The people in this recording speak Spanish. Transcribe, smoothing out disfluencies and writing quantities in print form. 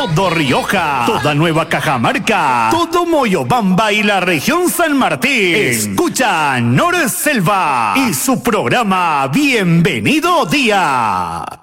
todo Rioja, toda Nueva Cajamarca, todo Moyobamba y la región San Martín. Escucha Norselva y su programa Bienvenido Día.